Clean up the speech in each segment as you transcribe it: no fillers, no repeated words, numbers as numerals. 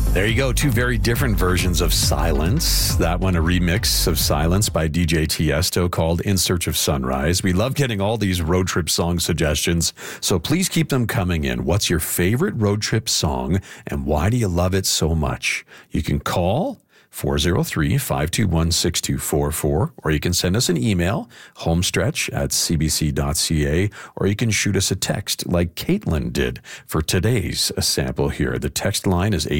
There you go. Two very different versions of Silence. That one, a remix of Silence by DJ Tiesto called In Search of Sunrise. We love getting all these road trip song suggestions, so please keep them coming in. What's your favorite road trip song, and why do you love it so much? You can call 403-521-6244, or you can send us an email, homestretch@cbc.ca, or you can shoot us a text like Caitlin did for today's sample here. The text line is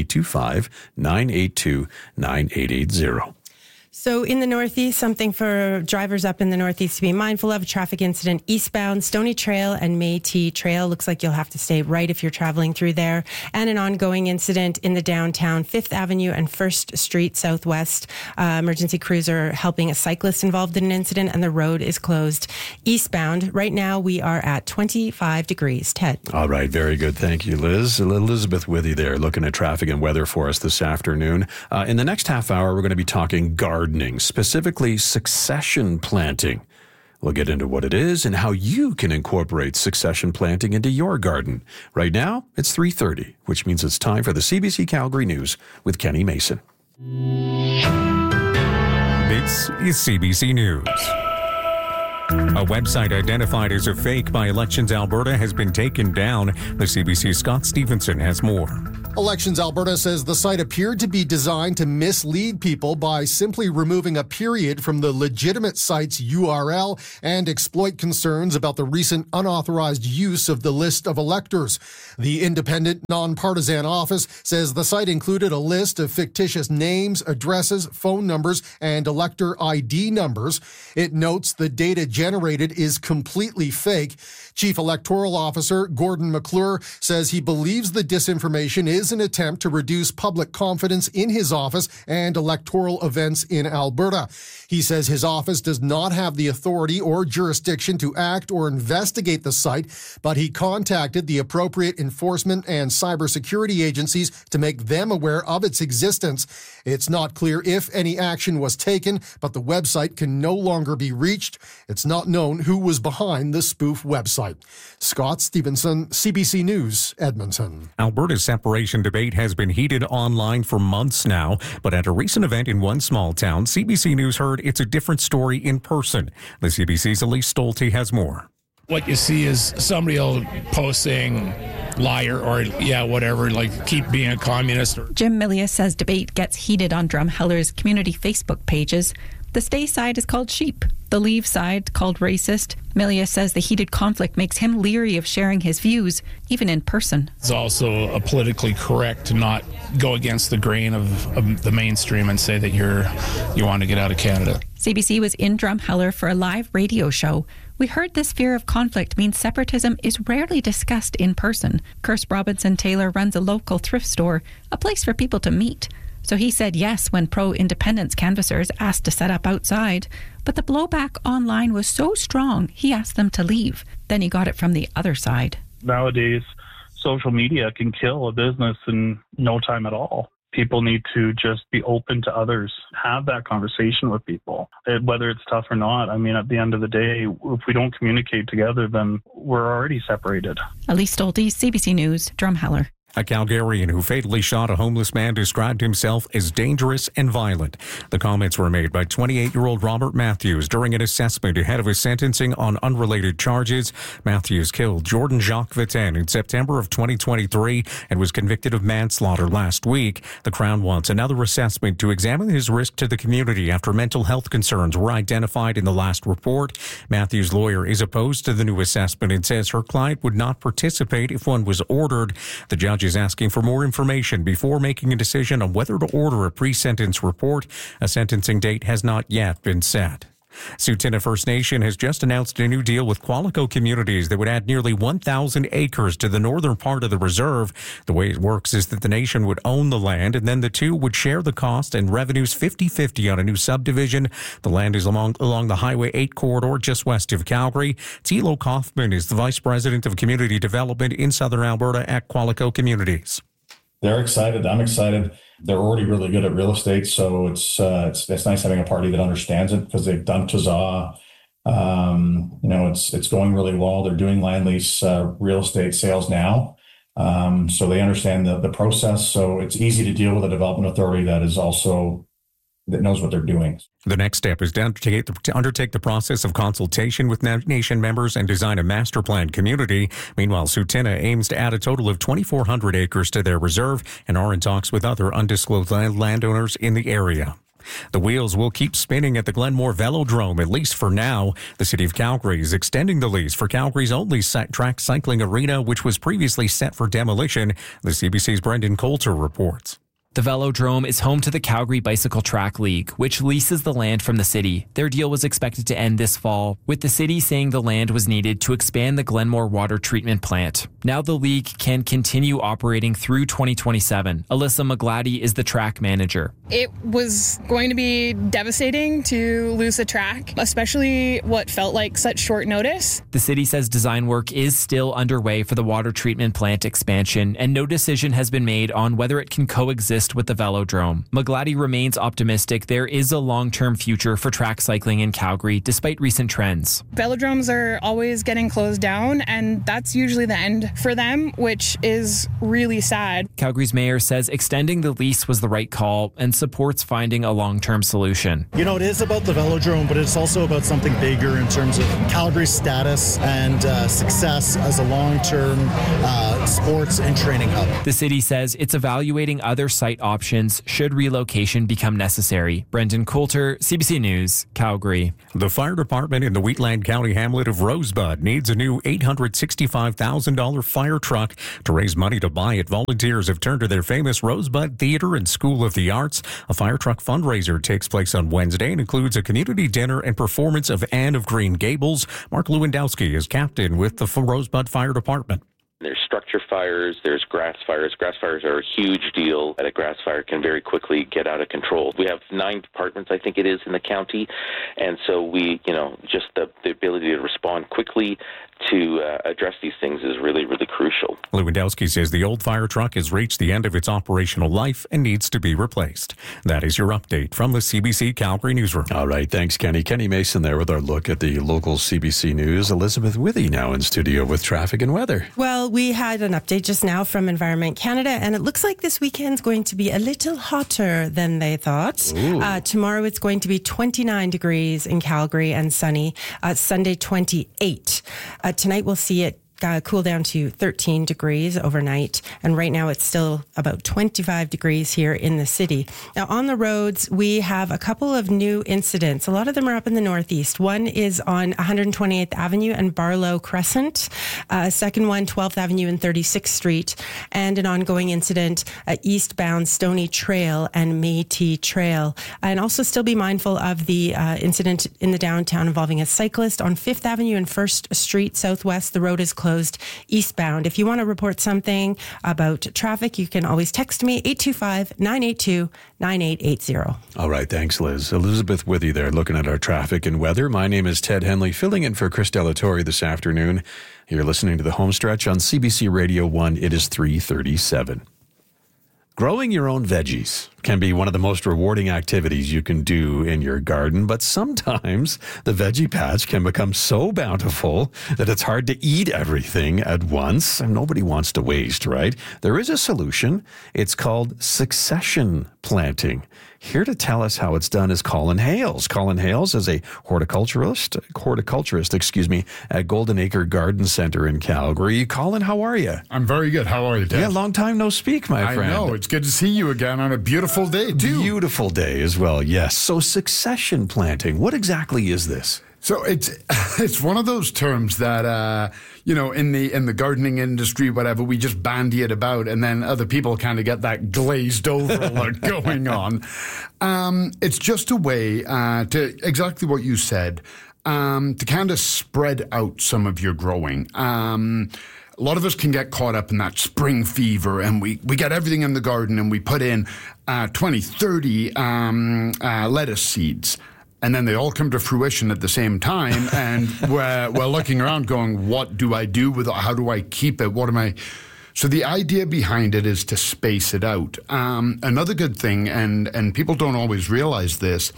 825-982-9880. So in the Northeast, something for drivers up in the Northeast to be mindful of: a traffic incident eastbound Stony Trail and Métis Trail. Looks like you'll have to stay right if you're traveling through there. And an ongoing incident in the downtown 5th Avenue and 1st Street Southwest. Emergency crews are helping a cyclist involved in an incident, and the road is closed eastbound. Right now we are at 25 degrees. Ted. All right, very good. Thank you, Liz. Elizabeth Withy there looking at traffic and weather for us this afternoon. In the next half hour, we're going to be talking gardening, specifically succession planting. We'll get into what it is and how you can incorporate succession planting into your garden. Right now, it's 3:30, which means it's time for the CBC Calgary News with Kenny Mason. This is CBC News. A website identified as a fake by Elections Alberta has been taken down. The CBC's Scott Stevenson has more. Elections Alberta says the site appeared to be designed to mislead people by simply removing a period from the legitimate site's URL and exploit concerns about the recent unauthorized use of the list of electors. The independent, nonpartisan office says the site included a list of fictitious names, addresses, phone numbers, and elector ID numbers. It notes the data generated is completely fake. Chief Electoral Officer Gordon McClure says he believes the disinformation is an attempt to reduce public confidence in his office and electoral events in Alberta. He says his office does not have the authority or jurisdiction to act or investigate the site, but he contacted the appropriate enforcement and cybersecurity agencies to make them aware of its existence. It's not clear if any action was taken, but the website can no longer be reached. It's not known who was behind the spoof website. Scott Stevenson, CBC News, Edmonton. Alberta's separation debate has been heated online for months now, but at a recent event in one small town, CBC News heard it's a different story in person. The CBC's Elise Stolte has more. What you see is somebody will post saying liar or whatever, like keep being a communist. Jim Millius says debate gets heated on Drumheller's community Facebook pages. The stay side is called sheep, the leave side called racist. Millius says the heated conflict makes him leery of sharing his views, even in person. It's also politically correct to not go against the grain of the mainstream and say that you want to get out of Canada. CBC was in Drumheller for a live radio show. We heard this fear of conflict means separatism is rarely discussed in person. Kirst Robinson Taylor runs a local thrift store, a place for people to meet. So he said yes when pro-independence canvassers asked to set up outside. But the blowback online was so strong, he asked them to leave. Then he got it from the other side. Nowadays, social media can kill a business in no time at all. People need to just be open to others, have that conversation with people, whether it's tough or not. I mean, at the end of the day, if we don't communicate together, then we're already separated. Elise Stolte, CBC News, Drumheller. A Calgarian who fatally shot a homeless man described himself as dangerous and violent. The comments were made by 28-year-old Robert Matthews during an assessment ahead of his sentencing on unrelated charges. Matthews killed Jordan Jacques Vitin in September of 2023 and was convicted of manslaughter last week. The Crown wants another assessment to examine his risk to the community after mental health concerns were identified in the last report. Matthews' lawyer is opposed to the new assessment and says her client would not participate if one was ordered. The judge is asking for more information before making a decision on whether to order a pre-sentence report. A sentencing date has not yet been set. Tsuut'ina First Nation has just announced a new deal with Qualico Communities that would add nearly 1,000 acres to the northern part of the reserve. The way it works is that the nation would own the land, and then the two would share the cost and revenues 50-50 on a new subdivision. The land is along the Highway 8 corridor just west of Calgary. Tilo Kaufman is the Vice President of Community Development in Southern Alberta at Qualico Communities. They're excited. I'm excited. They're already really good at real estate, so it's nice having a party that understands it because they've done Tuzaw. It's going really well. They're doing land lease real estate sales now, So they understand the process. So it's easy to deal with a development authority that knows what they're doing. The next step is to undertake the process of consultation with Nation members and design a master plan community. Meanwhile, Tsuut'ina aims to add a total of 2,400 acres to their reserve and are in talks with other undisclosed landowners in the area. The wheels will keep spinning at the Glenmore Velodrome, at least for now. The City of Calgary is extending the lease for Calgary's only track cycling arena, which was previously set for demolition. The CBC's Brendan Coulter reports. The Velodrome is home to the Calgary Bicycle Track League, which leases the land from the city. Their deal was expected to end this fall, with the city saying the land was needed to expand the Glenmore water treatment plant. Now the league can continue operating through 2027. Alyssa McGladdy is the track manager. It was going to be devastating to lose the track, especially what felt like such short notice. The city says design work is still underway for the water treatment plant expansion, and no decision has been made on whether it can coexist with the Velodrome. McGladdy remains optimistic there is a long-term future for track cycling in Calgary, despite recent trends. Velodromes are always getting closed down, and that's usually the end for them, which is really sad. Calgary's mayor says extending the lease was the right call and supports finding a long-term solution. You know, it is about the Velodrome, but it's also about something bigger in terms of Calgary's status and success as a long-term sports and training hub. The city says it's evaluating other site options should relocation become necessary. Brendan Coulter, CBC News, Calgary. The fire department in the Wheatland County hamlet of Rosebud needs a new $865,000 fire truck. To raise money to buy it, volunteers have turned to their famous Rosebud Theater and School of the Arts. A fire truck fundraiser takes place on Wednesday and includes a community dinner and performance of Anne of Green Gables. Mark Lewandowski is captain with the Rosebud Fire Department. There's structure fires, there's grass fires. Grass fires are a huge deal, and a grass fire can very quickly get out of control. We have 9 departments, I think it is, in the county, and so we, just the ability to respond quickly to address these things is really, really crucial. Lewandowski says the old fire truck has reached the end of its operational life and needs to be replaced. That is your update from the CBC Calgary newsroom. All right, thanks, Kenny. Kenny Mason there with our look at the local CBC News. Elizabeth Withy now in studio with traffic and weather. Well, we had an update just now from Environment Canada, and it looks like this weekend's going to be a little hotter than they thought. Tomorrow it's going to be 29 degrees in Calgary and sunny. Sunday, 28. Tonight we'll see it cool down to 13 degrees overnight. And right now it's still about 25 degrees here in the city. Now on the roads, we have a couple of new incidents. A lot of them are up in the northeast. One is on 128th Avenue and Barlow Crescent. Second one, 12th Avenue and 36th Street. And an ongoing incident eastbound Stony Trail and Métis Trail. And also still be mindful of the incident in the downtown involving a cyclist on 5th Avenue and 1st Street Southwest. The road is closed eastbound. If you want to report something about traffic, you can always text me 825-982-9880. All right, thanks, Liz. Elizabeth Withy there looking at our traffic and weather. My name is Ted Henley, filling in for Chris Delatorre this afternoon. You're listening to the Home Stretch on CBC Radio 1. It is 3:37. Growing your own veggies can be one of the most rewarding activities you can do in your garden, but sometimes the veggie patch can become so bountiful that it's hard to eat everything at once, and nobody wants to waste, right? There is a solution. It's called succession planting. Here to tell us how it's done is Colin Hales. Colin Hales is a horticulturist, at Golden Acre Garden Center in Calgary. Colin, how are you? I'm very good. How are you, Dad? Yeah, long time no speak, my friend. I know. It's good to see you again on a beautiful day, too. Beautiful day as well, yes. So succession planting, what exactly is this? So it's one of those terms that in the gardening industry, whatever, we just bandy it about, and then other people kind of get that glazed over look going on. It's just a way to exactly what you said, to kind of spread out some of your growing. A lot of us can get caught up in that spring fever, and we get everything in the garden, and we put in 20, 30 lettuce seeds. And then they all come to fruition at the same time, and we're looking around going, what do I do with it? How do I keep it? What am I... So the idea behind it is to space it out. Another good thing, and people don't always realize this,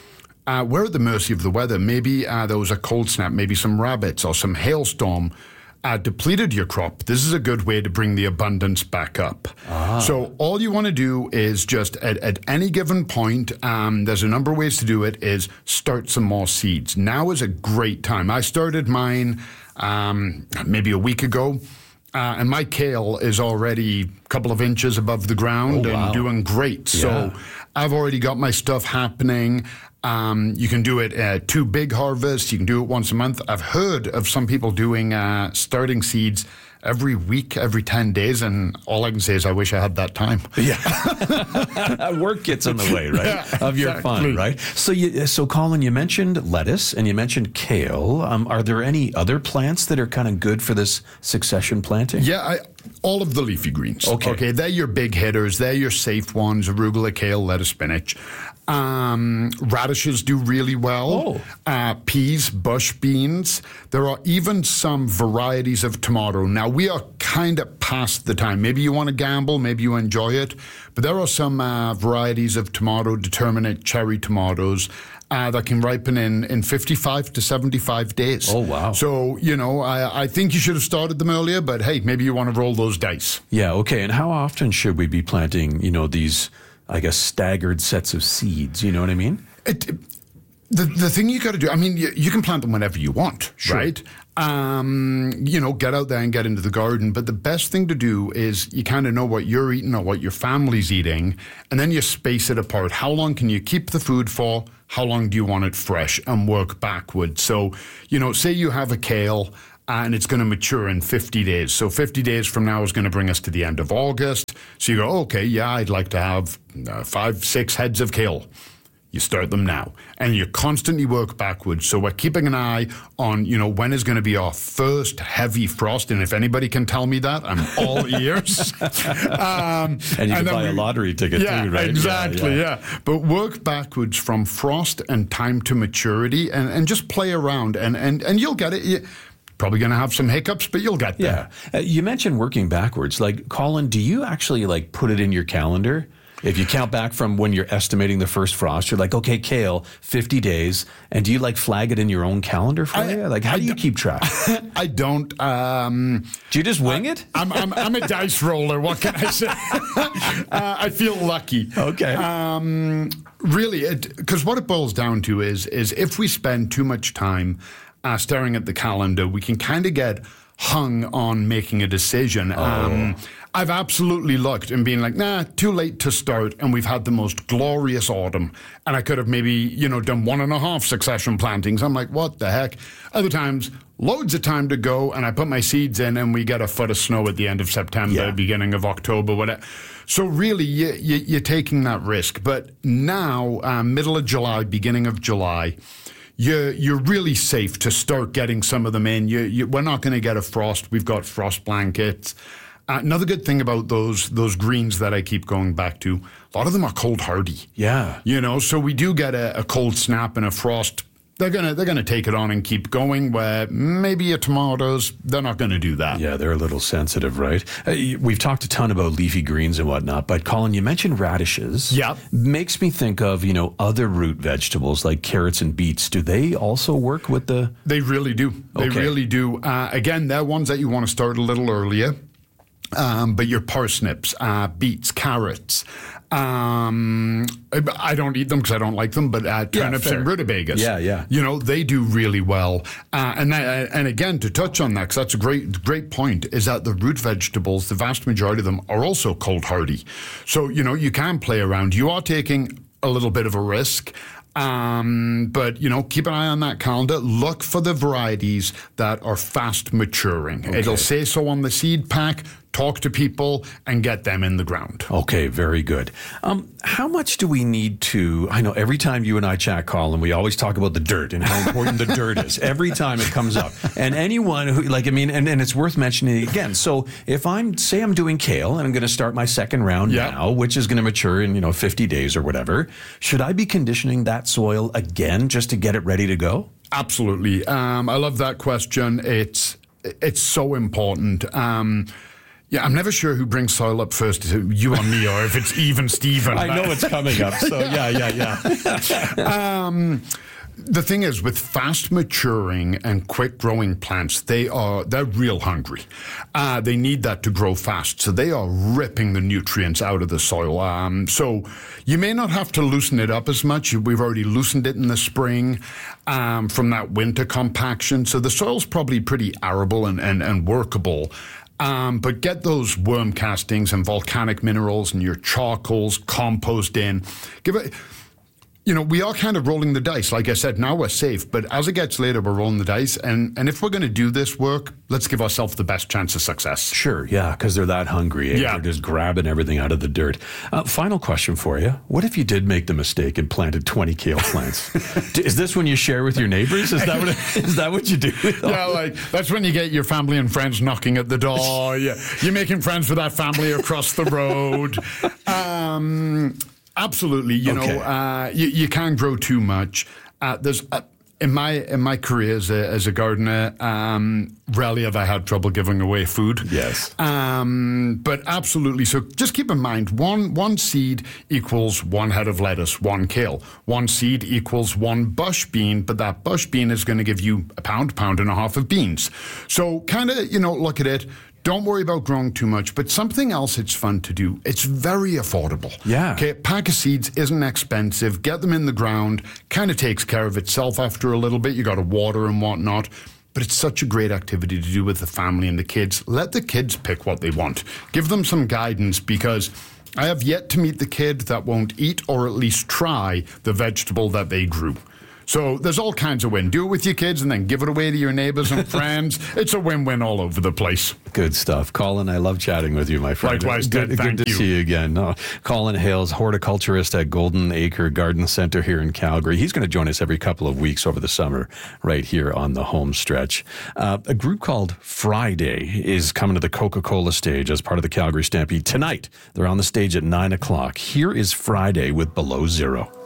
we're at the mercy of the weather. Maybe there was a cold snap, maybe some rabbits or some hailstorm. depleted your crop, this is a good way to bring the abundance back up. So all you want to do is just at any given point, there's a number of ways to do it, is start some more seeds. Now is a great time. I started mine maybe a week ago. And my kale is already a couple of inches above the ground and doing great. So I've already got my stuff happening. You can do it at 2 big harvests. You can do it once a month. I've heard of some people doing starting seeds every week, every 10 days. And all I can say is I wish I had that time. Yeah. Work gets in the way, right? Of your fun, right? So Colin, you mentioned lettuce and you mentioned kale. Are there any other plants that are kind of good for this succession planting? Yeah, all of the leafy greens. Okay. They're your big hitters. They're your safe ones: arugula, kale, lettuce, spinach. Radishes do really well. Peas, bush beans. There are even some varieties of tomato. Now, we are kind of past the time. Maybe you want to gamble, maybe you enjoy it, but there are some varieties of tomato, determinate cherry tomatoes, that can ripen in 55 to 75 days. Oh, wow. So, I think you should have started them earlier, but hey, maybe you want to roll those dice. Yeah, okay. And how often should we be planting, these, I guess, staggered sets of seeds? You know what I mean? The thing you got to do, you can plant them whenever you want, right? Get out there and get into the garden. But the best thing to do is you kind of know what you're eating or what your family's eating, and then you space it apart. How long can you keep the food for? How long do you want it fresh? And work backwards. So, say you have a kale and it's going to mature in 50 days. So 50 days from now is going to bring us to the end of August. So you go, okay, yeah, I'd like to have 5-6 heads of kale. You start them now, and you constantly work backwards. So we're keeping an eye on, when is going to be our first heavy frost. And if anybody can tell me that, I'm all ears. And you can buy a lottery ticket too, right? Exactly, yeah. But work backwards from frost and time to maturity, and just play around, and you'll get it. Probably going to have some hiccups, but you'll get there. Yeah. You mentioned working backwards. Like, Colin, do you actually put it in your calendar? If you count back from when you're estimating the first frost, you're like, okay, kale, 50 days. And do you flag it in your own calendar for you? How do you keep track? I don't. Do you just wing it? I'm a dice roller. What can I say? I feel lucky. Okay. Really, because what it boils down to is if we spend too much time staring at the calendar, we can kind of get hung on making a decision. I've absolutely looked and been like, nah, too late to start, and we've had the most glorious autumn. And I could have maybe, done 1.5 succession plantings. I'm like, what the heck? Other times, loads of time to go, and I put my seeds in, and we get a foot of snow at the end of September, beginning of October, whatever. So really, you're taking that risk. But now, middle of July, beginning of July, you're really safe to start getting some of them in. We're not going to get a frost. We've got frost blankets. Another good thing about those greens that I keep going back to, a lot of them are cold hardy. Yeah. So we do get a cold snap and a frost. They're gonna take it on and keep going, where maybe your tomatoes, they're not going to do that. Yeah, they're a little sensitive, right? We've talked a ton about leafy greens and whatnot, but Colin, you mentioned radishes. Yeah. Makes me think of, other root vegetables like carrots and beets. Do they also work with the... They really do. They really do. Again, they're ones that you want to start a little earlier. But your parsnips, beets, carrots, I don't eat them because I don't like them, but turnips and rutabagas, they do really well. And again, to touch on that, because that's a great point, is that the root vegetables, the vast majority of them are also cold hardy. So, you can play around. You are taking a little bit of a risk. But keep an eye on that calendar. Look for the varieties that are fast maturing. Okay. It'll say so on the seed pack. Talk to people and get them in the ground. Okay, very good. How much do we need to, I know every time you and I chat, Colin, we always talk about the dirt and how important the dirt is. Every time it comes up. And anyone who, and it's worth mentioning again. So if I'm doing kale and I'm going to start my second round now, which is going to mature in, 50 days or whatever, should I be conditioning that soil again just to get it ready to go? Absolutely. I love that question. It's so important. Yeah, I'm never sure who brings soil up first, you or me, or if it's even Stephen. I know it's coming up, so yeah. the thing is, with fast maturing and quick growing plants, they're real hungry. They need that to grow fast, so they are ripping the nutrients out of the soil. So you may not have to loosen it up as much. We've already loosened it in the spring from that winter compaction, so the soil's probably pretty arable and workable. But get those worm castings and volcanic minerals and your charcoals, compost in. Give it. We are kind of rolling the dice. Like I said, now we're safe. But as it gets later, we're rolling the dice. And if we're going to do this work, let's give ourselves the best chance of success. Sure, yeah, because they're that hungry. Yeah. They're just grabbing everything out of the dirt. Final question for you. What if you did make the mistake and planted 20 kale plants? Is this when you share with your neighbors? Is that what you do? Yeah, that's when you get your family and friends knocking at the door. You're making friends with that family across the road. Absolutely, you can't grow too much. There's in my career as a gardener, rarely have I had trouble giving away food. Yes, but absolutely. So just keep in mind, one seed equals one head of lettuce, one kale. One seed equals one bush bean, but that bush bean is going to give you a pound and a half of beans. So kind of look at it. Don't worry about growing too much, but something else it's fun to do. It's very affordable. Yeah. Okay, pack of seeds isn't expensive. Get them in the ground. Kind of takes care of itself after a little bit. You got to water and whatnot. But it's such a great activity to do with the family and the kids. Let the kids pick what they want. Give them some guidance, because I have yet to meet the kid that won't eat or at least try the vegetable that they grew. So there's all kinds of win. Do it with your kids and then give it away to your neighbors and friends. It's a win-win all over the place. Good stuff. Colin, I love chatting with you, my friend. Likewise, good to see you again. Colin Hales, horticulturist at Golden Acre Garden Center here in Calgary. He's going to join us every couple of weeks over the summer right here on the home stretch. A group called Friday is coming to the Coca-Cola stage as part of the Calgary Stampede tonight. They're on the stage at 9 o'clock. Here is Friday with Below Zero.